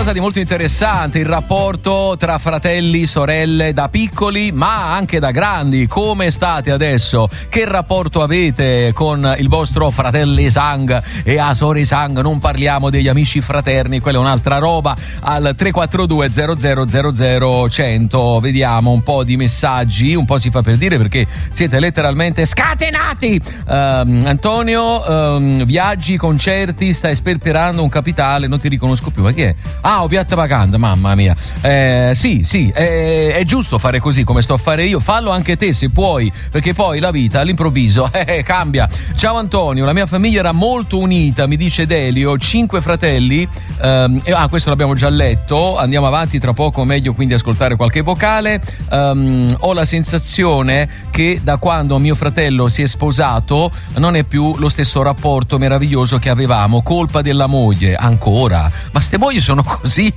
qualcosa di molto interessante, il rapporto tra fratelli, sorelle da piccoli ma anche da grandi. Come state adesso? Che rapporto avete con il vostro fratelli sang e asori sang? Non parliamo degli amici fraterni, quella è un'altra roba. Al 342 00 100 vediamo un po' di messaggi, un po' si fa per dire perché siete letteralmente scatenati. Antonio, viaggi, concerti, stai sperperando un capitale, non ti riconosco più, ma chi è? Ah, o piatta vacante, mamma mia. Sì, è giusto fare così come sto a fare io, fallo anche te se puoi, perché poi la vita all'improvviso cambia. Ciao Antonio, la mia famiglia era molto unita, mi dice Delio, 5 fratelli, questo l'abbiamo già letto, andiamo avanti tra poco, meglio quindi ascoltare qualche vocale. Ho la sensazione che da quando mio fratello si è sposato non è più lo stesso rapporto meraviglioso che avevamo, colpa della moglie. Ancora? Ma ste mogli sono così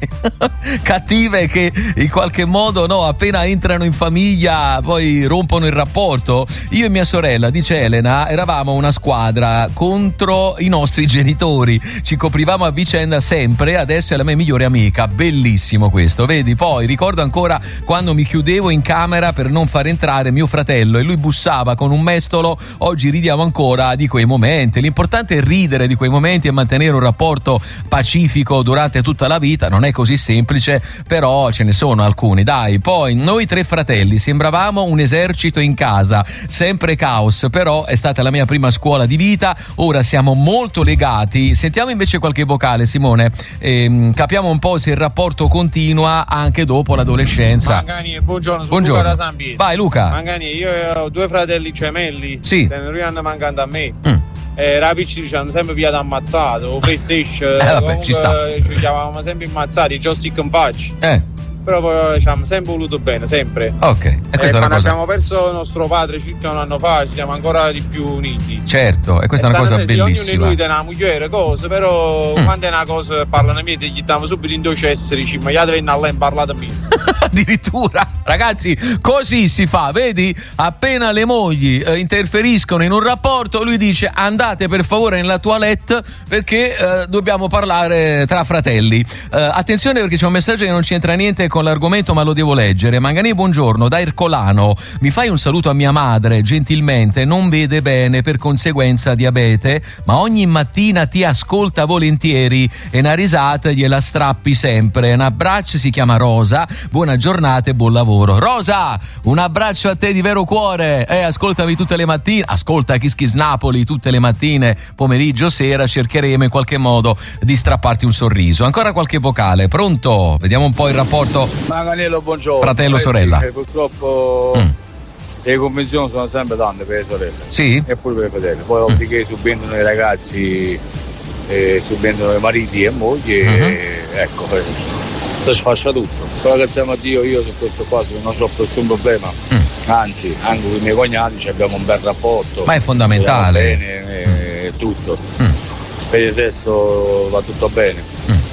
cattive che in qualche modo appena entrano in famiglia poi rompono il rapporto. Io e mia sorella, dice Elena, eravamo una squadra contro i nostri genitori, ci coprivamo a vicenda sempre, adesso è la mia migliore amica. Bellissimo questo, vedi? Poi ricordo ancora quando mi chiudevo in camera per non far entrare mio fratello e lui bussava con un mestolo. Oggi ridiamo ancora di quei momenti. L'importante è ridere di quei momenti e mantenere un rapporto pacifico durante tutta la vita. Non è così semplice, però ce ne sono alcuni, dai. Poi noi 3 fratelli sembravamo un esercito in casa, sempre caos, però è stata la mia prima scuola di vita, ora siamo molto legati. Sentiamo invece qualche vocale, Simone, capiamo un po' se il rapporto continua anche dopo l'adolescenza. Mangani, buongiorno, sono Luca da San Pietro. Vai Luca. Mangani, io ho 2 fratelli gemelli, sì. lui hanno mancato a me. Rapici ci hanno sempre pigliato ammazzato, PlayStation, ci sta. Ci chiamavamo sempre ammazzati, joystick in faccia. Però poi ci abbiamo sempre voluto bene, sempre. Ok. E questa è una cosa... abbiamo perso nostro padre circa un anno fa, ci siamo ancora di più uniti. Certo, e questa è una cosa bellissima. Ognuno di noi tiene una moglie, cose, però quando è una cosa parlano miezzo, gli diamo subito in 2 esseri, ci ma vengono a lei parlato a mezzo. Addirittura, ragazzi, così si fa, vedi? Appena le mogli interferiscono in un rapporto, lui dice andate per favore nella toilette perché dobbiamo parlare tra fratelli. Attenzione perché c'è un messaggio che non c'entra niente con l'argomento ma lo devo leggere. Mangani, buongiorno, da Ercolano, mi fai un saluto a mia madre, gentilmente, non vede bene, per conseguenza diabete, ma ogni mattina ti ascolta volentieri e una risata gliela strappi sempre. Un abbraccio, si chiama Rosa, buona giornata e buon lavoro. Rosa, un abbraccio a te di vero cuore, ascoltami tutte le mattine, ascolta Kiss Kiss Napoli tutte le mattine, pomeriggio, sera, cercheremo in qualche modo di strapparti un sorriso. Ancora qualche vocale, pronto? Vediamo un po' il rapporto Manganiello, buongiorno. Fratello, sorella. Sì, purtroppo le convenzioni sono sempre tante per le sorelle. Sì. E pure per i fratelli. Poi ovvio che subentrano i ragazzi, subentrano i mariti e mogli, ecco, si sfascia tutto. Però grazie a Dio io su questo qua non ho nessun problema. Anzi, anche con i miei cognati abbiamo un bel rapporto. Ma è fondamentale. Bene, tutto. Per il resto va tutto bene.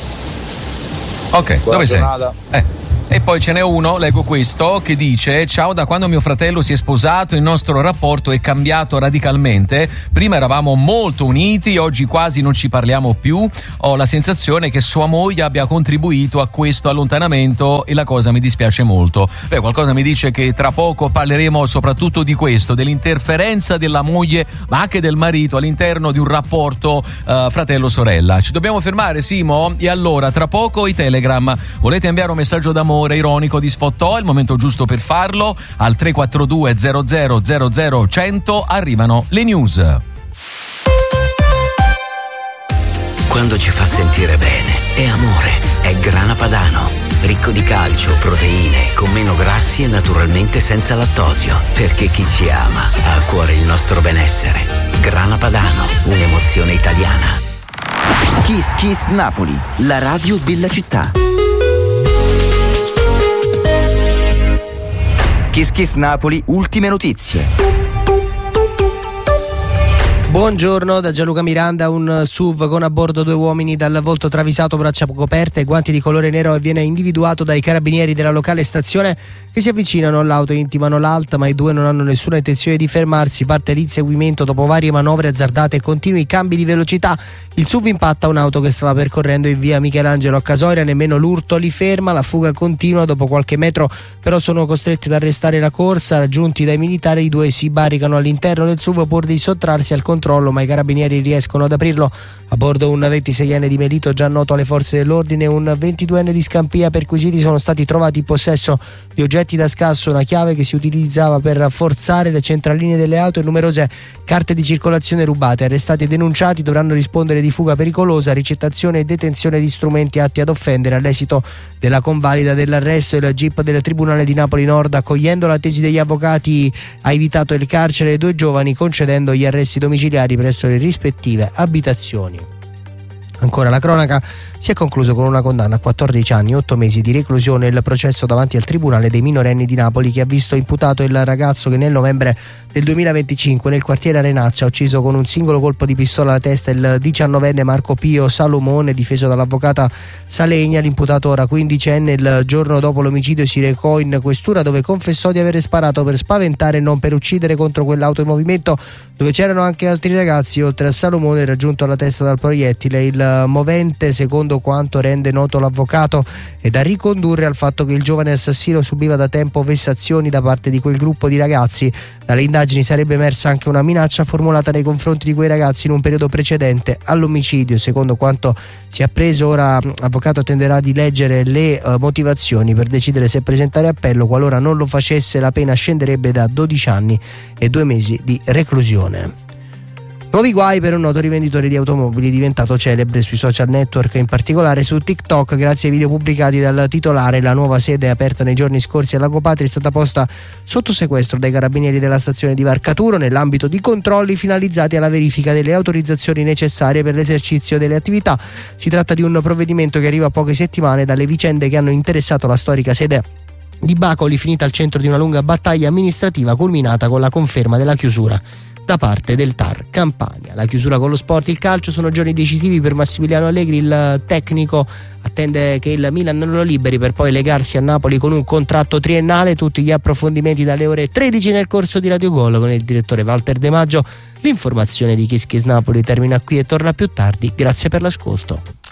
Ok, buona dove giornata. Sei? E poi ce n'è uno, leggo questo, che dice: ciao, da quando mio fratello si è sposato il nostro rapporto è cambiato radicalmente. Prima eravamo molto uniti, oggi quasi non ci parliamo più. Ho la sensazione che sua moglie abbia contribuito a questo allontanamento e la cosa mi dispiace molto. Qualcosa mi dice che tra poco parleremo soprattutto di questo, dell'interferenza della moglie ma anche del marito all'interno di un rapporto fratello-sorella. Ci dobbiamo fermare, Simo? E allora tra poco i Telegram. Volete inviare un messaggio d'amore ironico di Sfottò? È il momento giusto per farlo. Al 342 00 100 arrivano le news. Quando ci fa sentire bene è amore, è Grana Padano, ricco di calcio, proteine, con meno grassi e naturalmente senza lattosio, perché chi ci ama ha a cuore il nostro benessere. Grana Padano, un'emozione italiana. Kiss Kiss Napoli, la radio della città. Kiss Kiss Napoli, ultime notizie. Buongiorno da Gianluca Miranda. Un SUV con a bordo 2 uomini dal volto travisato, braccia coperte e guanti di colore nero viene individuato dai carabinieri della locale stazione, che si avvicinano all'auto e intimano l'alta, ma i due non hanno nessuna intenzione di fermarsi. Parte l'inseguimento dopo varie manovre azzardate e continui cambi di velocità. Il SUV impatta un'auto che stava percorrendo in via Michelangelo a Casoria, nemmeno l'urto li ferma, la fuga continua. Dopo qualche metro però sono costretti ad arrestare la corsa. Raggiunti dai militari, i due si barricano all'interno del SUV pur di sottrarsi al controllo, ma i carabinieri riescono ad aprirlo. A bordo un 26enne di Melito già noto alle forze dell'ordine, un 22enne di Scampia. Perquisiti sono stati trovati in possesso di oggetti da scasso, una chiave che si utilizzava per forzare le centraline delle auto e numerose carte di circolazione rubate. Arrestati e denunciati dovranno rispondere di fuga pericolosa, ricettazione e detenzione di strumenti atti ad offendere. All'esito della convalida dell'arresto, il GIP del Tribunale di Napoli Nord, accogliendo la tesi degli avvocati, ha evitato il carcere ai 2 giovani, concedendo gli arresti domiciliari presso le rispettive abitazioni. Ancora la cronaca. Si è concluso con una condanna a 14 anni e 8 mesi di reclusione il processo davanti al Tribunale dei minorenni di Napoli, che ha visto imputato il ragazzo che nel novembre del 2025 nel quartiere Arenaccia ha ucciso con un singolo colpo di pistola alla testa il 19enne Marco Pio Salomone, difeso dall'avvocata Salegna. L'imputato, ora 15enne, il giorno dopo l'omicidio si recò in questura, dove confessò di aver sparato per spaventare e non per uccidere contro quell'auto in movimento dove c'erano anche altri ragazzi. Oltre a Salomone, raggiunto alla testa dal proiettile, il movente, secondo quanto rende noto l'avvocato, è da ricondurre al fatto che il giovane assassino subiva da tempo vessazioni da parte di quel gruppo di ragazzi. Dalle indagini sarebbe emersa anche una minaccia formulata nei confronti di quei ragazzi in un periodo precedente all'omicidio. Secondo quanto si è appreso, ora l'avvocato attenderà di leggere le motivazioni per decidere se presentare appello. Qualora non lo facesse, la pena scenderebbe da 12 anni e 2 mesi di reclusione. Nuovi guai per un noto rivenditore di automobili diventato celebre sui social network, in particolare su TikTok, grazie ai video pubblicati dal titolare. La nuova sede, aperta nei giorni scorsi a Lago Patria, è stata posta sotto sequestro dai carabinieri della stazione di Varcaturo nell'ambito di controlli finalizzati alla verifica delle autorizzazioni necessarie per l'esercizio delle attività. Si tratta di un provvedimento che arriva a poche settimane dalle vicende che hanno interessato la storica sede di Bacoli, finita al centro di una lunga battaglia amministrativa culminata con la conferma della chiusura da parte del TAR Campania. La chiusura con lo sport e il calcio sono giorni decisivi per Massimiliano Allegri. Il tecnico attende che il Milan non lo liberi per poi legarsi a Napoli con un contratto triennale. Tutti gli approfondimenti dalle ore 13 nel corso di Radio Gol con il direttore Walter De Maggio. L'informazione di Kiss Kiss Napoli termina qui e torna più tardi. Grazie per l'ascolto.